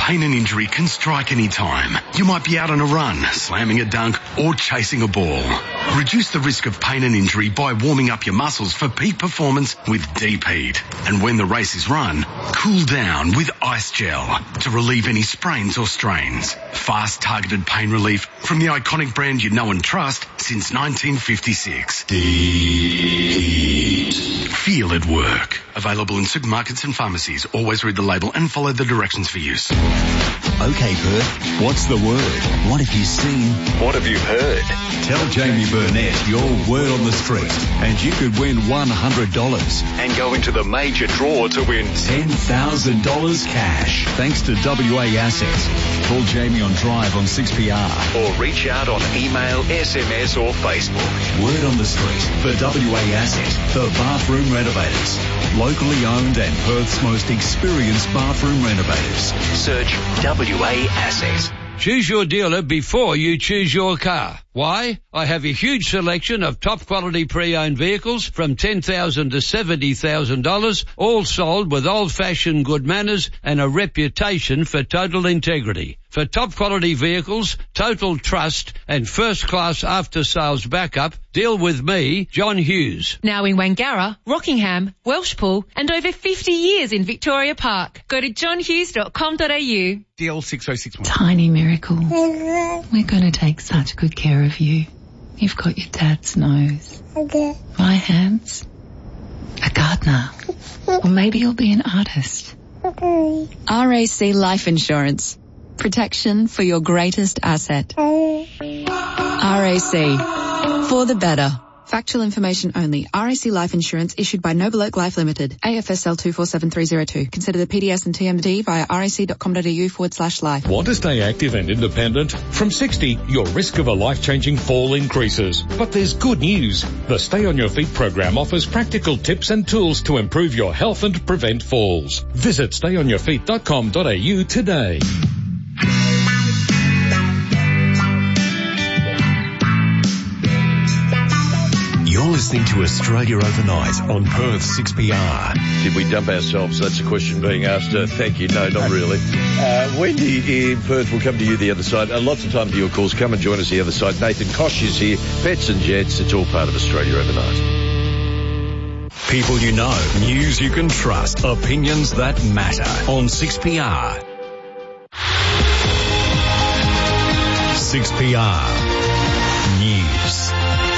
pain and injury can strike any time. You might be out on a run, slamming a dunk, or chasing a ball. Reduce the risk of pain and injury by warming up your muscles for peak performance with Deep Heat. And when the race is run, cool down with Ice Gel to relieve any sprains or strains. Fast targeted pain relief from the iconic brand you know and trust since 1956. Deep Heat. Feel it work. Available in supermarkets and pharmacies. Always read the label and follow the directions for use. Okay, Perth, what's the word? What have you seen? What have you heard? Tell Jamie Burnett your word on the street and you could win $100 and go into the major draw to win $10,000 cash thanks to WA Assets. Call Jamie on Drive on 6PR or reach out on email, SMS or Facebook. Word on the street for WA Assets, the bathroom renovators. Locally owned and Perth's most experienced bathroom renovators. Search WA Assets. Choose your dealer before you choose your car. Why? I have a huge selection of top quality pre-owned vehicles from $10,000 to $70,000, all sold with old-fashioned good manners and a reputation for total integrity. For top quality vehicles, total trust and first-class after-sales backup, deal with me, John Hughes. Now in Wangara, Rockingham, Welshpool and over 50 years in Victoria Park. Go to johnhughes.com.au. DL 6061. Tiny miracle. We're going to take such good care of you. You've got your dad's nose. My hands. A gardener. Or maybe you'll be an artist. RAC Life Insurance. Protection for your greatest asset. RAC. For the better. Factual information only. RAC Life Insurance issued by Noble Oak Life Limited. AFSL 247302. Consider the PDS and TMD via rac.com.au/life. Want to stay active and independent? From 60, your risk of a life-changing fall increases. But there's good news. The Stay on Your Feet program offers practical tips and tools to improve your health and prevent falls. Visit stayonyourfeet.com.au today. You're listening to Australia Overnight on Perth 6PR. Did we dump ourselves? That's a question being asked. Thank you. No, not really. Wendy in Perth will come to you the other side. Lots of time for your calls. Come and join us the other side. Nathan Kosh is here. Pets and Jets. It's all part of Australia Overnight. People you know, news you can trust, opinions that matter on 6PR. 6PR News.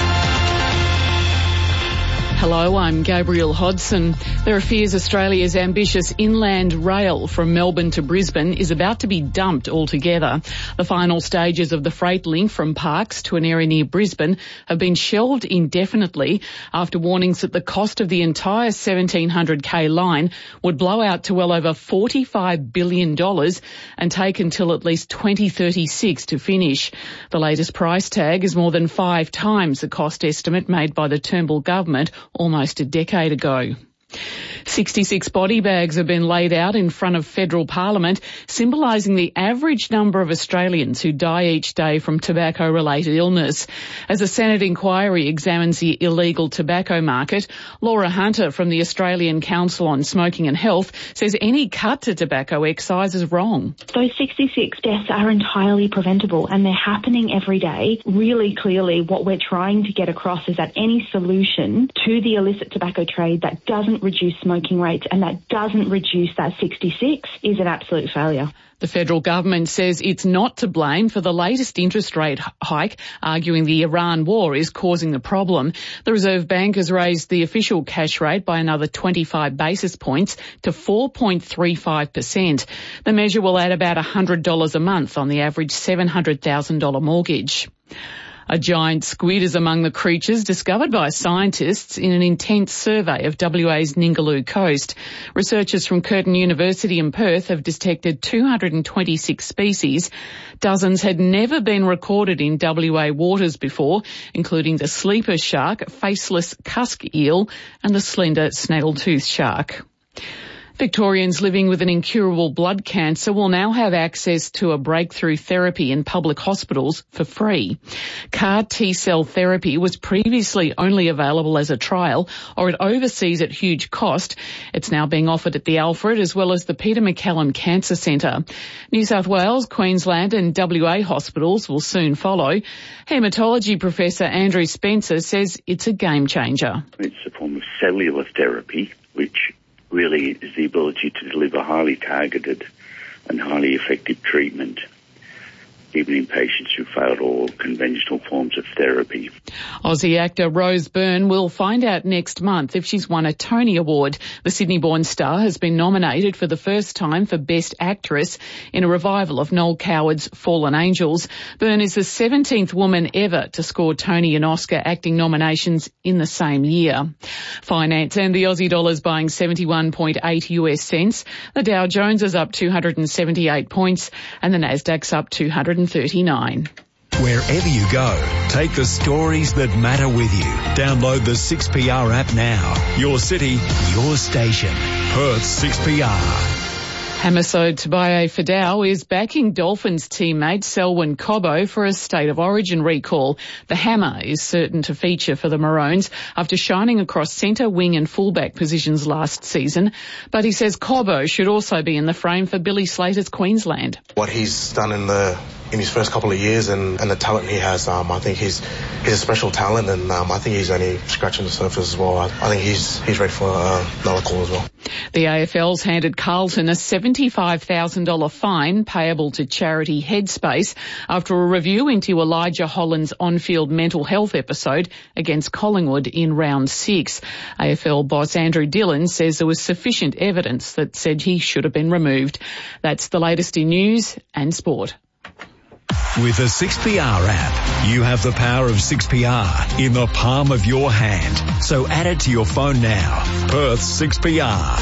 Hello, I'm Gabrielle Hodson. There are fears Australia's ambitious inland rail from Melbourne to Brisbane is about to be dumped altogether. The final stages of the freight link from Parkes to an area near Brisbane have been shelved indefinitely after warnings that the cost of the entire 1,700k line would blow out to well over $45 billion and take until at least 2036 to finish. The latest price tag is more than 5 times the cost estimate made by the Turnbull government almost a decade ago. 66 body bags have been laid out in front of federal parliament, symbolising the average number of Australians who die each day from tobacco-related illness. As a Senate inquiry examines the illegal tobacco market, Laura Hunter from the Australian Council on Smoking and Health says any cut to tobacco excise is wrong. Those 66 deaths are entirely preventable and they're happening every day. Really clearly what we're trying to get across is that any solution to the illicit tobacco trade that doesn't reduce smoking rates and that doesn't reduce that 66 is an absolute failure. The federal government says it's not to blame for the latest interest rate hike, arguing the Iran war is causing the problem. The Reserve Bank has raised the official cash rate by another 25 basis points to 4.35%. The measure will add about $100 a month on the average $700,000 mortgage. A giant squid is among the creatures discovered by scientists in an intense survey of WA's Ningaloo coast. Researchers from Curtin University in Perth have detected 226 species. Dozens had never been recorded in WA waters before, including the sleeper shark, faceless cusk eel and the slender snaggletooth shark. Victorians living with an incurable blood cancer will now have access to a breakthrough therapy in public hospitals for free. CAR T-cell therapy was previously only available as a trial or at overseas at huge cost. It's now being offered at the Alfred as well as the Peter MacCallum Cancer Centre. New South Wales, Queensland and WA hospitals will soon follow. Haematology Professor Andrew Spencer says it's a game changer. It's a form of cellular therapy, which really is the ability to deliver highly targeted and highly effective treatment, even in patients who failed all conventional forms of therapy. Aussie actor Rose Byrne will find out next month if she's won a Tony Award. The Sydney-born star has been nominated for the first time for Best Actress in a revival of Noel Coward's Fallen Angels. Byrne is the 17th woman ever to score Tony and Oscar acting nominations in the same year. Finance and the Aussie dollar's buying 71.8 US cents. The Dow Jones is up 278 points and the Nasdaq's up 239. Wherever you go, take the stories that matter with you. Download the 6PR app now. Your city, your station. Perth 6PR. Hamiso Tobias Fidau is backing Dolphins teammate Selwyn Cobbo for a State of Origin recall. The hammer is certain to feature for the Maroons after shining across centre, wing and fullback positions last season. But he says Cobbo should also be in the frame for Billy Slater's Queensland. What he's done in his first couple of years and the talent he has, I think he's a special talent, and I think he's only scratching the surface as well. I think he's ready for another call as well. The AFL's handed Carlton a $75,000 fine payable to charity Headspace after a review into Elijah Holland's on-field mental health episode against Collingwood in round 6. AFL boss Andrew Dillon says there was sufficient evidence that said he should have been removed. That's the latest in news and sport. With the 6PR app, you have the power of 6PR in the palm of your hand. So add it to your phone now. Perth 6PR.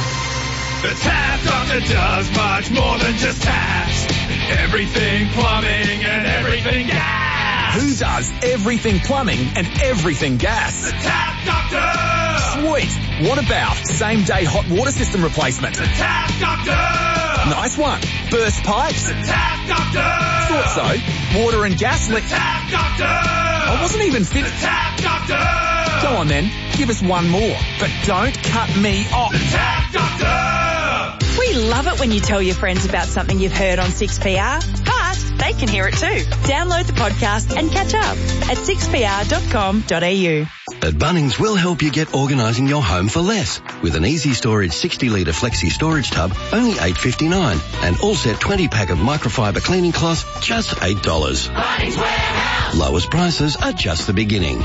The Tap Doctor does much more than just taps. Everything plumbing and everything gas. Who does everything plumbing and everything gas? The Tap Doctor! Sweet. What about same-day hot water system replacement? The Tap Doctor! Nice one. Burst pipes? The Tap Doctor! Thought so. Water and gas The Tap Doctor! I wasn't even fit. The Tap Doctor! Go on then. Give us one more. But don't cut me off. The Tap Doctor! We love it when you tell your friends about something you've heard on 6PR, but they can hear it too. Download the podcast and catch up at 6pr.com.au. At Bunnings, we'll help you get organising your home for less. With an easy storage 60-litre flexi storage tub, only $8.59. And all set 20-pack of microfiber cleaning cloth, just $8. Bunnings Warehouse! Lowest prices are just the beginning.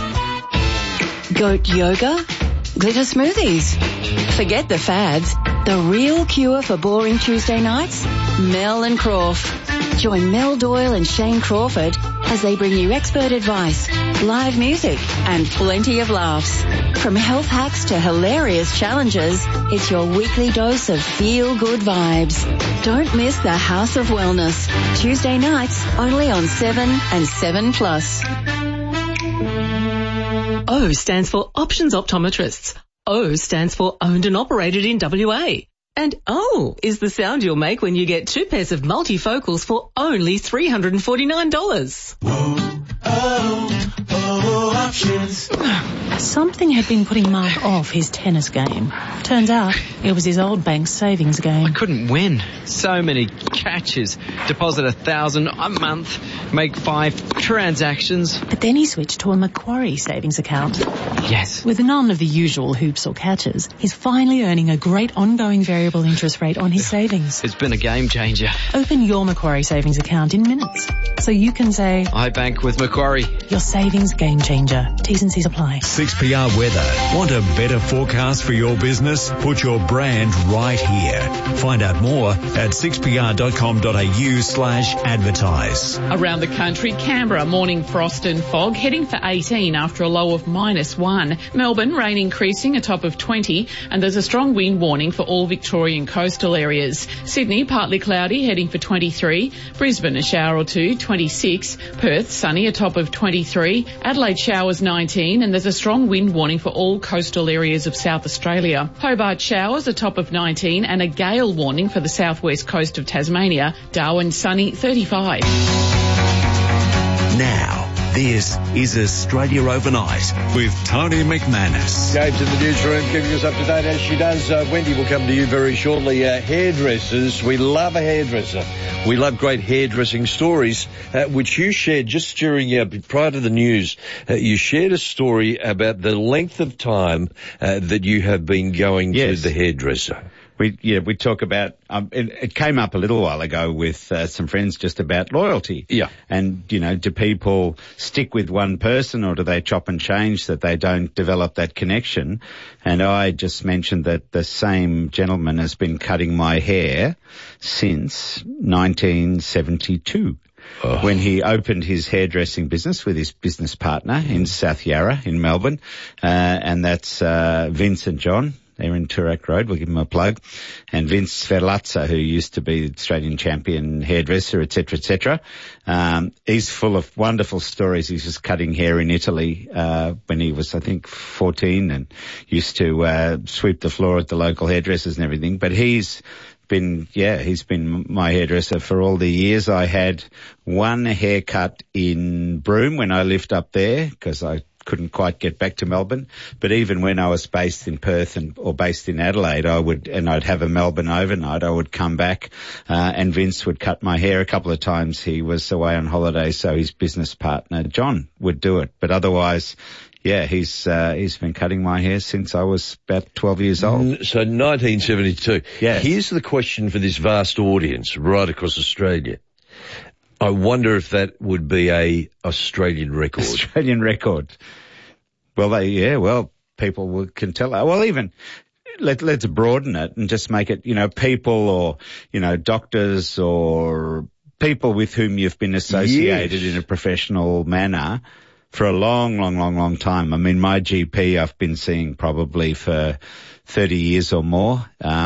Goat yoga? Glitter smoothies? Forget the fads. The real cure for boring Tuesday nights? Mel and Crawf. Join Mel Doyle and Shane Crawford as they bring you expert advice, live music and plenty of laughs. From health hacks to hilarious challenges, it's your weekly dose of feel-good vibes. Don't miss the House of Wellness. Tuesday nights only on 7 and 7+. O stands for Options Optometrists. O stands for Owned and Operated in WA. And O is the sound you'll make when you get 2 pairs of multifocals for only $349. Options. Something had been putting Mark off his tennis game. Turns out it was his old bank's savings game. I couldn't win. So many catches. Deposit $1,000 a month, make 5 transactions. But then he switched to a Macquarie savings account. Yes. With none of the usual hoops or catches, he's finally earning a great ongoing variable interest rate on his savings. It's been a game changer. Open your Macquarie savings account in minutes, so you can say, I bank with Macquarie. Your savings game changer. T's and C's apply. 6PR weather. Want a better forecast for your business? Put your brand right here. Find out more at 6pr.com.au/advertise. Around the country, Canberra, morning frost and fog, heading for 18 after a low of -1. Melbourne, rain increasing, a top of 20, and there's a strong wind warning for all Victorian coastal areas. Sydney, partly cloudy, heading for 23. Brisbane, a shower or two, 26. Perth, sunny, a top of 23. Adelaide, showers low as 19, and there's a strong wind warning for all coastal areas of South Australia. Hobart showers, a top of 19, and a gale warning for the southwest coast of Tasmania. Darwin sunny, 35. Now, this is Australia Overnight with Tony McManus. Gabe's in the newsroom, keeping us up to date as she does. Wendy will come to you very shortly. Hairdressers, we love a hairdresser. We love great hairdressing stories, which you shared just during, prior to the news. You shared a story about the length of time that you have been going to the hairdresser. We talk about, it came up a little while ago with some friends just about loyalty. Yeah. And, do people stick with one person or do they chop and change that they don't develop that connection? And I just mentioned that the same gentleman has been cutting my hair since 1972. Oh. When he opened his hairdressing business with his business partner in South Yarra in Melbourne. And that's Vince and John. They're in Toorak Road. We'll give him a plug. And Vince Verlatza, who used to be the Australian champion hairdresser, etc., etc. He's full of wonderful stories. He was cutting hair in Italy when he was, I think, 14 and used to sweep the floor at the local hairdressers and everything. But he's been my hairdresser for all the years. I had one haircut in Broome when I lived up there because I couldn't quite get back to Melbourne. But even when I was based in Perth or based in Adelaide, I'd have a Melbourne overnight. I would come back, and Vince would cut my hair a couple of times. He was away on holiday, so his business partner, John, would do it. But otherwise, he's been cutting my hair since I was about 12 years old. So 1972. Yes. Here's the question for this vast audience right across Australia. I wonder if that would be a Australian record. Australian record. Well, people can tell. Well, even let's broaden it and just make it, people or, doctors or people with whom you've been associated in a professional manner for a long time. I mean, my GP I've been seeing probably for 30 years or more.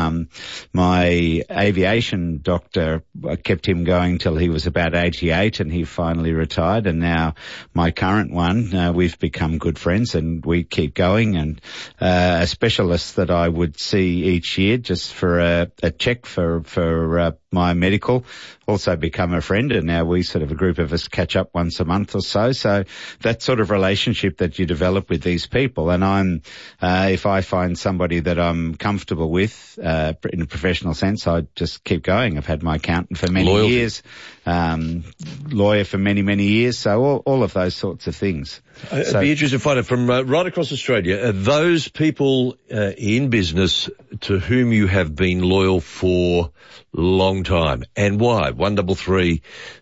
My aviation doctor, I kept him going till he was about 88 and he finally retired. And now my current one, we've become good friends and we keep going. And a specialist that I would see each year just for a check for my medical also become a friend. And now we sort of a group of us catch up once a month or so. So that sort of relationship that you develop with these people. And if I find somebody that I'm comfortable with, in a professional sense, I just keep going. I've had my accountant for many years, lawyer for many years. So all of those sorts of things. It'd be interesting to find out from right across Australia, those people in business to whom you have been loyal for a long time, and why? 133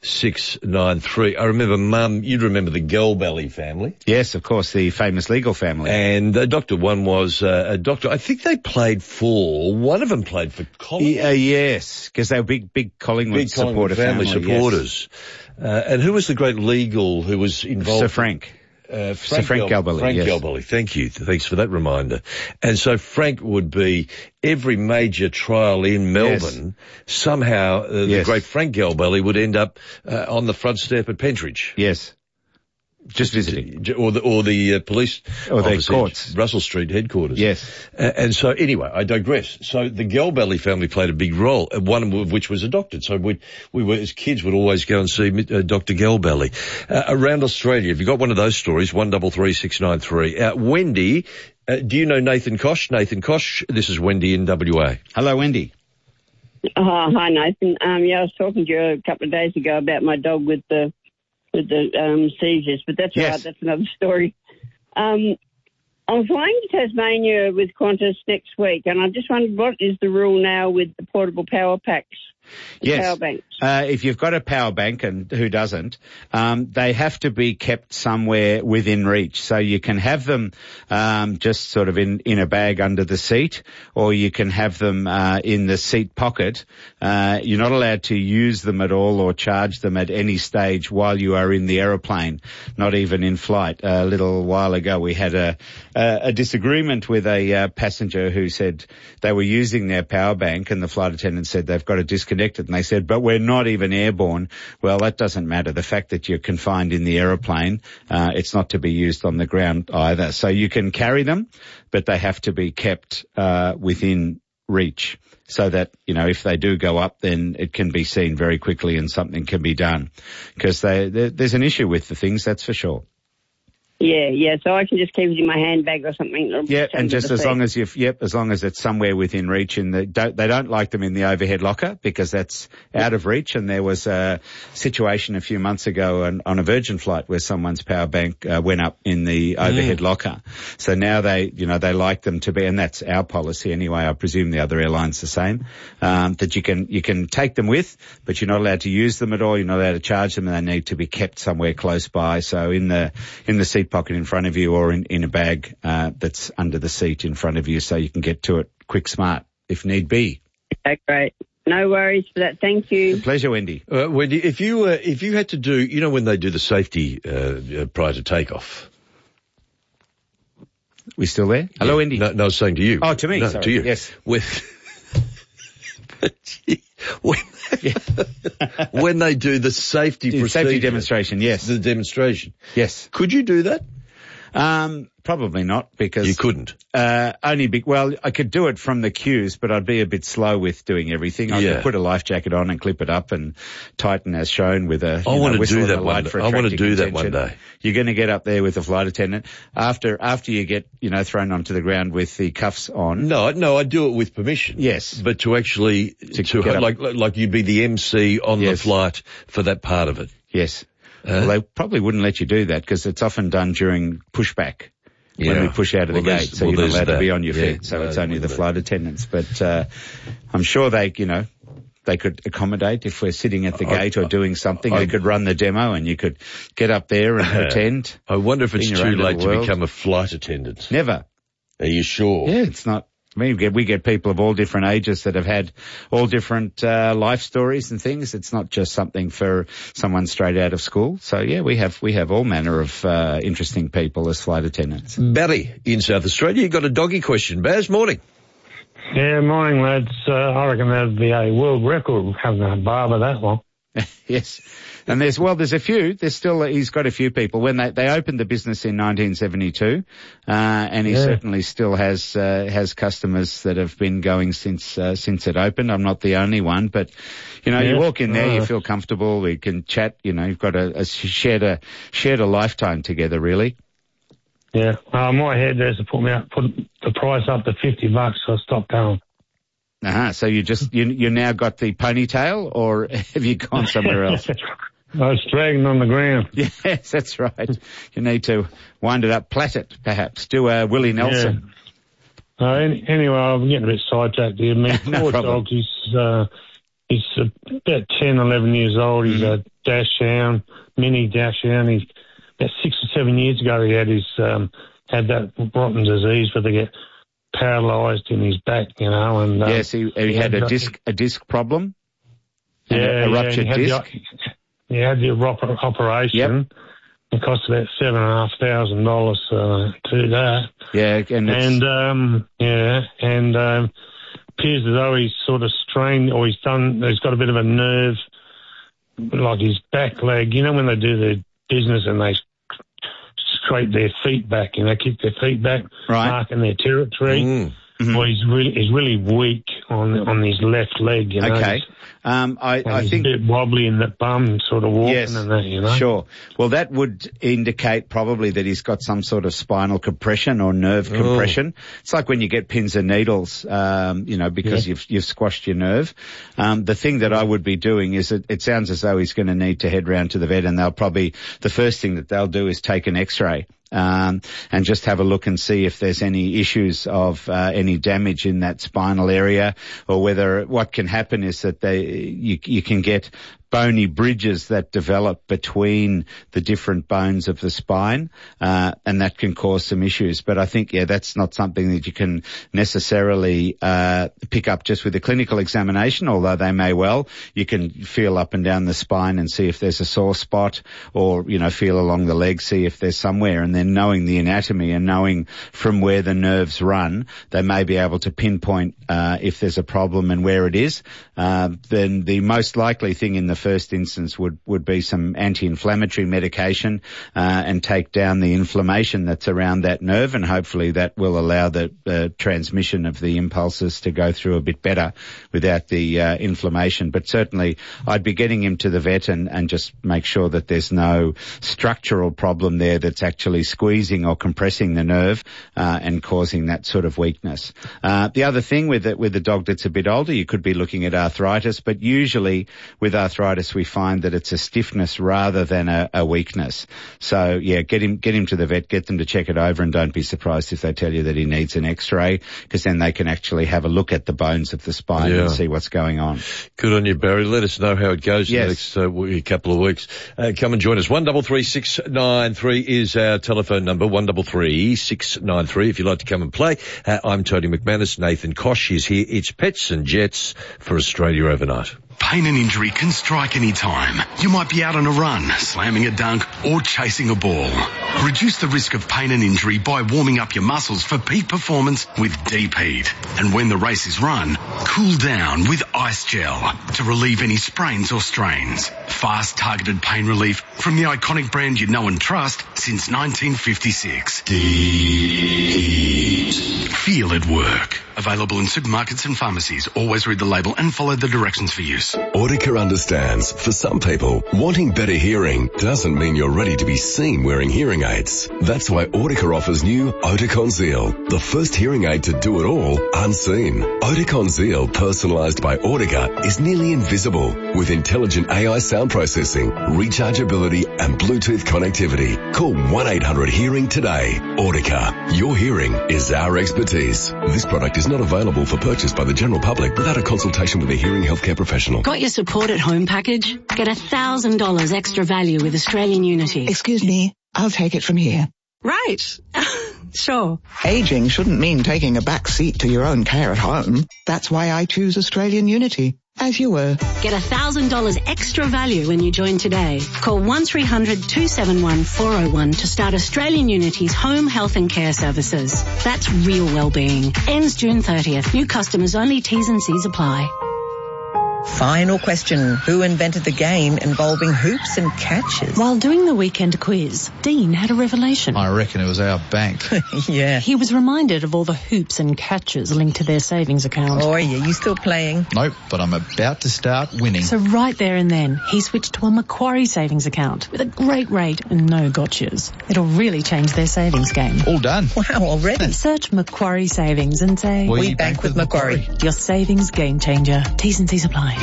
693. I remember, Mum, you'd remember the Gelbally family. Yes, of course, the famous legal family. And Dr. One was a doctor. I think they played for, one of them played for Collingwood. Yes, because they were big Collingwood supporter family supporters. Yes. And who was the great legal who was involved? Sir Frank. Sir Frank Gelbally. Frank Gelbally, thank you. Thanks for that reminder. And so Frank would be every major trial in Melbourne. Yes. Somehow the great Frank Gelbally would end up on the front step at Pentridge. Yes. Just visiting. Or the police or their courts. Russell Street headquarters. Yes. And so anyway, I digress. So the Gelbally family played a big role, one of which was adopted. So we were, as kids, would always go and see Dr. Gelbally. Around Australia, have you got one of those stories? 133 693. Wendy, do you know Nathan Kosh? Nathan Kosh, this is Wendy in WA. Hello, Wendy. Hi, Nathan. I was talking to you a couple of days ago about my dog with the seizures, but that's right, that's another story. I'm flying to Tasmania with Qantas next week, and I just wondered what is the rule now with the portable power packs? Power banks. If you've got a power bank, and who doesn't, they have to be kept somewhere within reach. So you can have them just sort of in a bag under the seat, or you can have them in the seat pocket. You're not allowed to use them at all or charge them at any stage while you are in the aeroplane, not even in flight. A little while ago we had a disagreement with a passenger who said they were using their power bank, and the flight attendant said they've got to disconnect appendectomy. And they said, but we're not even airborne. Well, that doesn't matter. The fact that you're confined in the aeroplane, it's not to be used on the ground either. So you can carry them, but they have to be kept within reach, so that, you know, if they do go up, then it can be seen very quickly and something can be done. Because there's an issue with the things, that's for sure. Yeah, so I can just keep it in my handbag or something. Yeah, and just as long as as long as it's somewhere within reach. And they don't like them in the overhead locker because that's out of reach. And there was a situation a few months ago on a Virgin flight where someone's power bank went up in the overhead locker. So now they like them to be, and that's our policy anyway. I presume the other airlines the same. That you can take them with, but you're not allowed to use them at all. You're not allowed to charge them, and they need to be kept somewhere close by. So in the seat pocket in front of you, or in a bag that's under the seat in front of you, so you can get to it quick, smart, if need be. Okay, great. No worries for that. Thank you. A pleasure, Wendy. Wendy, if you had to do, you know, when they do the safety prior to takeoff. We still there? Hello, Wendy. No, I was saying to you. Oh, to me. No, sorry. to you. Yes. When they do the safety demonstration, yes. The demonstration. Yes. Could you do that? Probably not, because you couldn't. Well, I could do it from the queues, but I'd be a bit slow with doing everything. I could put a life jacket on and clip it up and tighten as shown with a I want to do that one day. You're going to get up there with a flight attendant after you get, thrown onto the ground with the cuffs on. No, I do it with permission. Yes. But to actually, like you'd be the MC on the flight for that part of it. Yes. Well, they probably wouldn't let you do that because it's often done during pushback. When we push out of the gate, so you're not allowed to be on your feet. So it's only the flight attendants. But I'm sure they could accommodate if we're sitting at the gate or doing something. They could run the demo and you could get up there and pretend. I wonder if it's too late to become a flight attendant. Never. Are you sure? Yeah, it's not. I mean, we get people of all different ages that have had all different life stories and things. It's not just something for someone straight out of school. So yeah, we have all manner of interesting people as flight attendants. Barry in South Australia, you got a doggy question. Baz, morning. Yeah, morning lads. I reckon that'd be a world record having a barber that long. Yes. And there's a few. He's got a few people. When they opened the business in 1972, and he certainly still has customers that have been going since it opened. I'm not the only one, but, you walk in there, you feel comfortable, we can chat, you've got shared a lifetime together, really. Yeah. My hairdresser put the price up to $50, so I stopped going. So you now got the ponytail, or have you gone somewhere else? I was dragging on the ground. Yes, that's right. You need to wind it up, plait it, perhaps. Do a Willie Nelson. Yeah. Anyway, I'm getting a bit sidetracked here. Poor dog, he's about 10, 11 years old. He's a dachshund, mini dachshund. He's about 6 or 7 years ago he had that rotten disease where they get paralysed in his back, and yes, he had a disc problem. A ruptured disc. He had the operation. Yep. It cost about $7,500 to do that. Yeah, and appears as though he's sort of strained, or he's got a bit of a nerve, like his back leg. When they do their business and they scrape their feet back, kick their feet back, marking their territory. Mm-hmm. Well, he's really weak on his left leg. Okay. I think a bit wobbly in the bum, sort of walking and that. Sure. Well, that would indicate probably that he's got some sort of spinal compression or nerve compression. It's like when you get pins and needles, because you've squashed your nerve. The thing that I would be doing is it sounds as though he's going to need to head round to the vet, and the first thing that they'll do is take an X-ray. And just have a look and see if there's any issues of any damage in that spinal area, or whether what can happen is that you can get bony bridges that develop between the different bones of the spine, and that can cause some issues. But I think, that's not something that you can necessarily pick up just with a clinical examination, although they may well. You can feel up and down the spine and see if there's a sore spot, or, feel along the leg, see if there's somewhere, and then knowing the anatomy and knowing from where the nerves run, they may be able to pinpoint if there's a problem and where it is. Then the most likely thing in the first instance would be some anti-inflammatory medication and take down the inflammation that's around that nerve, and hopefully that will allow the transmission of the impulses to go through a bit better without the inflammation. But certainly I'd be getting him to the vet and just make sure that there's no structural problem there that's actually squeezing or compressing the nerve and causing that sort of weakness. The other thing with a dog that's a bit older, you could be looking at arthritis, but usually with arthritis we find that it's a stiffness rather than a weakness. So get him to the vet, get them to check it over, and don't be surprised if they tell you that he needs an x-ray, because then they can actually have a look at the bones of the spine and see what's going on. Good on you, Barry. Let us know how it goes in the next couple of weeks. Come and join us. 133693 is our telephone number, 133693 if you'd like to come and play. I'm Tony McManus. Nathan Koch is here. It's Pets and Jets for Australia Overnight. Pain and injury can strike any time. You might be out on a run, slamming a dunk, or chasing a ball. Reduce the risk of pain and injury by warming up your muscles for peak performance with Deep Heat. And when the race is run, cool down with Ice Gel to relieve any sprains or strains. Fast, targeted pain relief from the iconic brand you know and trust since 1956. Deep Heat. Feel it work. Available in supermarkets and pharmacies. Always read the label and follow the directions for use. Audica understands, for some people, wanting better hearing doesn't mean you're ready to be seen wearing hearing aids. That's why Audica offers new Oticon Zeal, the first hearing aid to do it all unseen. Oticon Zeal, personalised by Audica, is nearly invisible with intelligent AI sound processing, rechargeability and Bluetooth connectivity. Call 1-800-HEARING today. Audica, your hearing is our expertise. This product is not available for purchase by the general public without a consultation with a hearing healthcare professional. Got your support at home package? Get $1,000 extra value with Australian Unity. Excuse me, I'll take it from here. Right. Sure. Aging shouldn't mean taking a back seat to your own care at home. That's why I choose Australian Unity. As you were. Get $1,000 extra value when you join today. Call 1300-271-401 to start Australian Unity's home health and care services. That's real wellbeing. Ends June 30th. New customers only. T's and C's apply. Final question. Who invented the game involving hoops and catches? While doing the weekend quiz, Dean had a revelation. I reckon it was our bank. Yeah. He was reminded of all the hoops and catches linked to their savings account. Oh, yeah. You still playing? Nope, but I'm about to start winning. So right there and then, he switched to a Macquarie savings account with a great rate and no gotchas. It'll really change their savings game. All done. Wow, already? Search Macquarie Savings and say, We bank with Macquarie. Your savings game changer. T's and C's apply.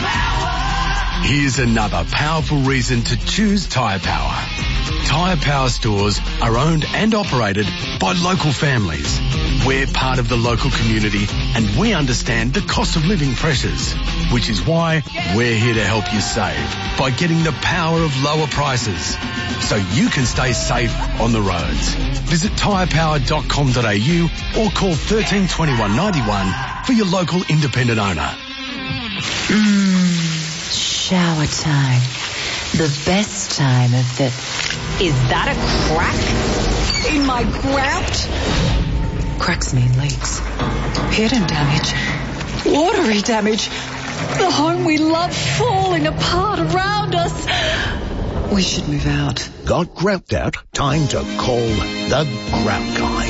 Here's another powerful reason to choose Tyre Power. Tyre Power stores are owned and operated by local families. We're part of the local community and we understand the cost of living pressures, which is why we're here to help you save by getting the power of lower prices so you can stay safe on the roads. Visit tyrepower.com.au or call 132191 for your local independent owner. Shower time. The best time of the... Is that a crack in my grout? Cracks mean leaks. Hidden damage. Watery damage. The home we love falling apart around us. We should move out. Got grout out? Time to call the Grout Guy.